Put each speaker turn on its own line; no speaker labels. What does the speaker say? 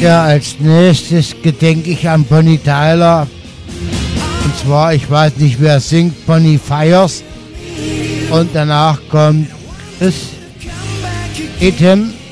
Ja, als nächstes gedenke ich an Bonnie Tyler. Und zwar, ich weiß nicht, wer singt, Bonnie Fires. Und danach kommt das Item